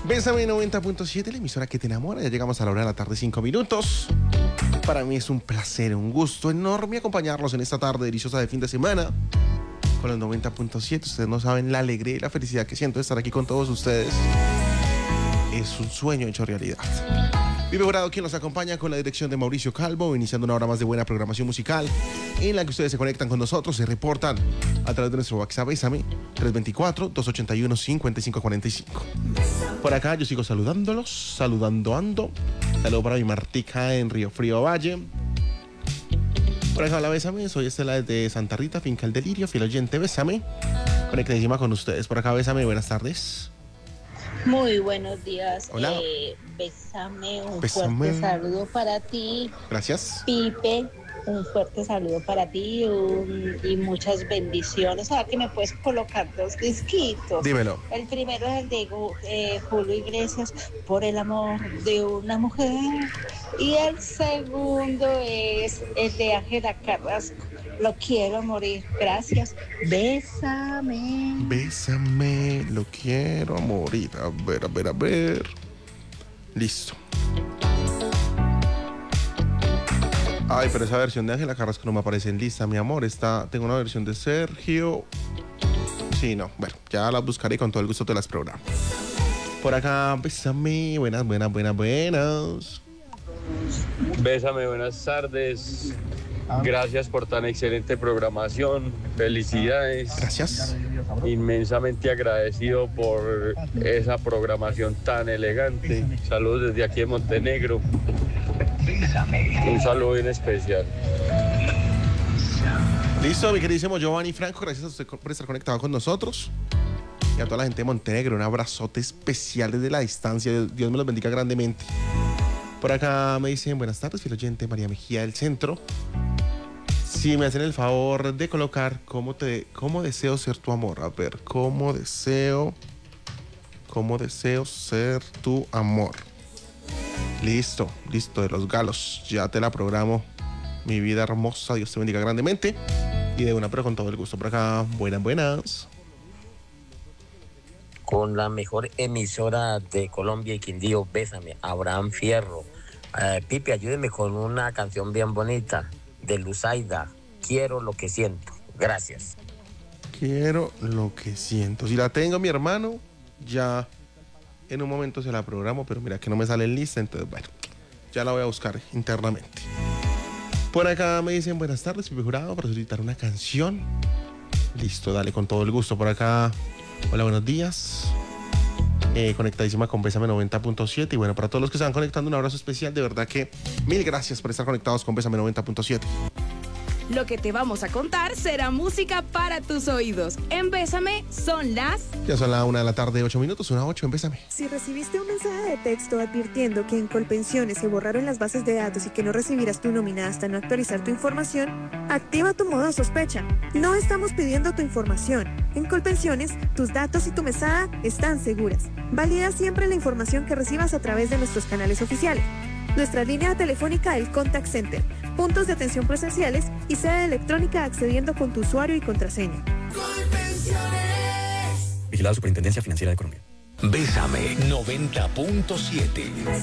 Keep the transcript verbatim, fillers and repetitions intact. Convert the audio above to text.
Bésame noventa punto siete, la emisora que te enamora. Ya llegamos a la hora de la tarde, cinco minutos. Para mí es un placer, un gusto enorme acompañarlos en esta tarde deliciosa de fin de semana con los noventa punto siete. Ustedes no saben la alegría y la felicidad que siento de estar aquí con todos ustedes. Es un sueño hecho realidad. Vive Jurado, quien nos acompaña con la dirección de Mauricio Calvo, iniciando una hora más de buena programación musical en la que ustedes se conectan con nosotros, se reportan a través de nuestro WhatsApp Bésame tres dos cuatro, dos ocho uno, cinco cinco cuatro cinco. Por acá yo sigo saludándolos, saludando ando. Saludo para mi Martica en Río Frío Valle. Por acá hola Bésame, soy Estela desde Santa Rita, Finca El Delirio, fiel oyente Bésame. Conectadísima con ustedes. Por acá Bésame, buenas tardes. Muy buenos días. Hola. Eh, bésame, un Bésame. fuerte saludo para ti. Gracias. Pipe, un fuerte saludo para ti un, y muchas bendiciones. Ahora que me puedes colocar dos disquitos. Dímelo. El primero es el de eh, Julio Iglesias, Por el amor de una mujer. Y el segundo es el de Ángela Carrasco, Lo quiero morir. Gracias. Bésame. Bésame, lo quiero morir. A ver, a ver, a ver. Listo. Ay, pero esa versión de Ángela Carrasco no me aparece en lista, mi amor. Está, tengo una versión de Sergio. Sí, no. Bueno, ya la buscaré con todo el gusto de las programas. Por acá, bésame. Buenas, buenas, buenas, buenas. Bésame, buenas tardes. Gracias por tan excelente programación. Felicidades. Gracias. Inmensamente agradecido por esa programación tan elegante. Saludos desde aquí de Montenegro. Un saludo bien especial. Listo, mi queridísimo Giovanni Franco. Gracias a usted por estar conectado con nosotros. Y a toda la gente de Montenegro, un abrazote especial desde la distancia. Dios me los bendiga grandemente. Por acá me dicen, buenas tardes, fiel oyente María Mejía del Centro. Si me hacen el favor de colocar cómo, te, cómo deseo ser tu amor. A ver, cómo deseo, cómo deseo ser tu amor. Listo, listo, de Los Galos. Ya te la programo, mi vida hermosa. Dios te bendiga grandemente. Y de una, pero con todo el gusto. Por acá, buenas, buenas. Con la mejor emisora de Colombia y Quindío, Bésame, Abraham Fierro. Eh, Pipe, ayúdeme con una canción bien bonita de Luzaida, Quiero lo que siento. Gracias. Quiero lo que siento. Si la tengo, mi hermano, ya en un momento se la programo, pero mira que no me sale en lista, entonces bueno, ya la voy a buscar internamente. Por acá me dicen, buenas tardes, Pipe Jurado, para solicitar una canción. Listo, dale, con todo el gusto. Por acá, hola, buenos días. Eh, conectadísima con Bésame noventa punto siete. Y bueno, para todos los que se van conectando, un abrazo especial. De verdad que mil gracias por estar conectados con Bésame noventa punto siete. Lo que te vamos a contar será música para tus oídos. En Bésame son las... Ya son la una de la tarde, ocho minutos, una ocho, en Bésame. Si recibiste un mensaje de texto advirtiendo que en Colpensiones se borraron las bases de datos y que no recibirás tu nómina hasta no actualizar tu información, activa tu modo sospecha. No estamos pidiendo tu información. En Colpensiones, tus datos y tu mesada están seguras. Valida siempre la información que recibas a través de nuestros canales oficiales. Nuestra línea telefónica, el Contact Center, puntos de atención presenciales y sede electrónica accediendo con tu usuario y contraseña. Vigilada Superintendencia Financiera de Colombia. Bésame noventa punto siete.